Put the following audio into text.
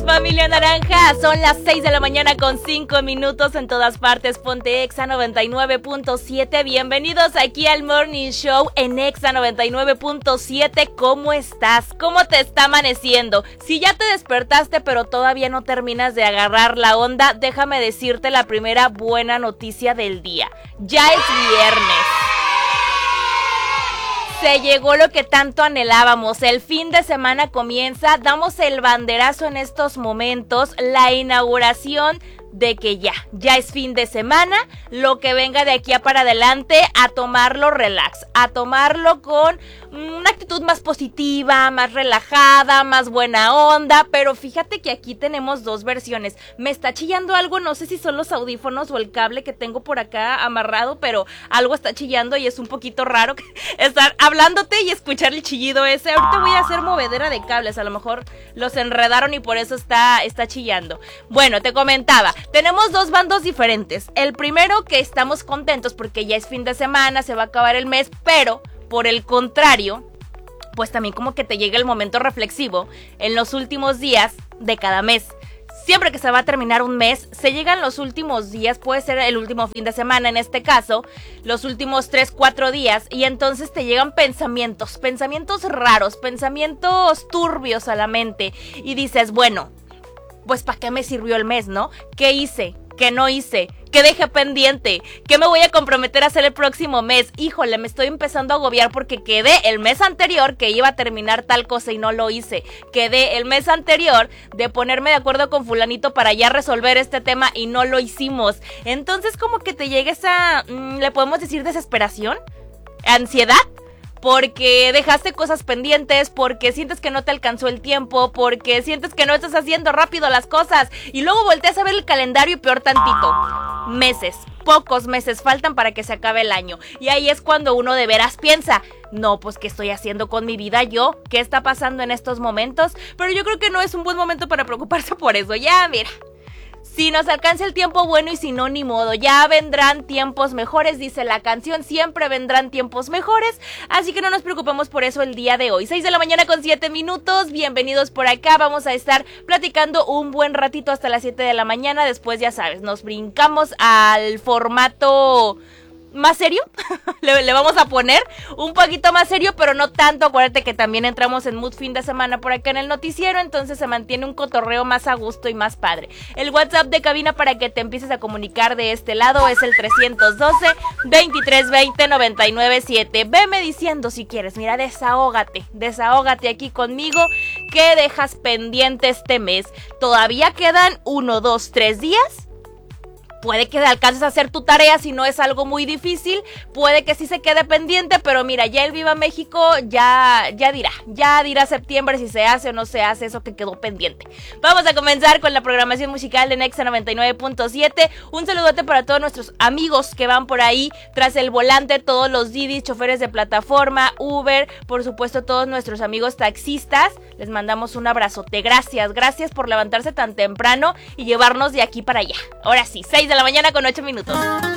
Familia Naranja, son las 6 de la mañana con 5 minutos en todas partes. Ponte Exa 99.7. Bienvenidos aquí al Morning Show en Exa 99.7. ¿Cómo estás? ¿Cómo te está amaneciendo? Si ya te despertaste pero todavía no terminas de agarrar la onda, déjame decirte la primera buena noticia del día. Ya es viernes. Se llegó lo que tanto anhelábamos, el fin de semana comienza, damos el banderazo en estos momentos, la inauguración de que ya es fin de semana, lo que venga de aquí a para adelante, a tomarlo relax, a tomarlo con una actitud más positiva, más relajada, más buena onda, pero fíjate que aquí tenemos dos versiones. Me está chillando algo, no sé si son los audífonos o el cable que tengo por acá amarrado, pero algo está chillando y es un poquito raro estar hablándote y escuchar el chillido ese. Ahorita voy a hacer movedera de cables, a lo mejor los enredaron y por eso está chillando. Bueno, te comentaba, tenemos dos bandos diferentes. El primero, que estamos contentos porque ya es fin de semana, se va a acabar el mes, pero por el contrario, pues también como que te llega el momento reflexivo en los últimos días de cada mes. Siempre que se va a terminar un mes, se llegan los últimos días, puede ser el último fin de semana en este caso, los últimos 3-4 días, y entonces te llegan pensamientos raros, pensamientos turbios a la mente, y dices, bueno, pues ¿para qué me sirvió el mes, no? ¿Qué hice? ¿Qué no hice? ¿Qué dejé pendiente? ¿Qué me voy a comprometer a hacer el próximo mes? Híjole, me estoy empezando a agobiar porque quedé el mes anterior que iba a terminar tal cosa y no lo hice. Quedé el mes anterior de ponerme de acuerdo con fulanito para ya resolver este tema y no lo hicimos. Entonces como que te llega esa, ¿le podemos decir desesperación? ¿Ansiedad? Porque dejaste cosas pendientes, porque sientes que no te alcanzó el tiempo, porque sientes que no estás haciendo rápido las cosas y luego volteas a ver el calendario y peor tantito. Meses, pocos meses faltan para que se acabe el año y ahí es cuando uno de veras piensa, no, pues ¿qué estoy haciendo con mi vida yo? ¿Qué está pasando en estos momentos? Pero yo creo que no es un buen momento para preocuparse por eso, ya mira. Si nos alcanza el tiempo, bueno, y si no, ni modo. Ya vendrán tiempos mejores, dice la canción. Siempre vendrán tiempos mejores. Así que no nos preocupemos por eso el día de hoy. 6 de la mañana con 7 minutos. Bienvenidos por acá. Vamos a estar platicando un buen ratito hasta las 7 de la mañana. Después, ya sabes, nos brincamos al formato más serio. le vamos a poner un poquito más serio, pero no tanto. Acuérdate que también entramos en mood fin de semana por acá en el noticiero, entonces se mantiene un cotorreo más a gusto y más padre. El WhatsApp de cabina para que te empieces a comunicar de este lado es el 312-2320-997. Veme diciendo si quieres, mira, desahógate aquí conmigo. ¿Qué dejas pendiente este mes? Todavía quedan 1, 2, 3 días. Puede que alcances a hacer tu tarea si no es algo muy difícil, puede que sí se quede pendiente, pero mira, ya el Viva México ya dirá septiembre si se hace o no se hace eso que quedó pendiente. Vamos a comenzar con la programación musical de Exa 99.7. Un saludote para todos nuestros amigos que van por ahí tras el volante, todos los Didis, choferes de plataforma, Uber, por supuesto todos nuestros amigos taxistas. Les mandamos un abrazote, gracias por levantarse tan temprano y llevarnos de aquí para allá. Ahora sí, 6 de la mañana con 8 minutos.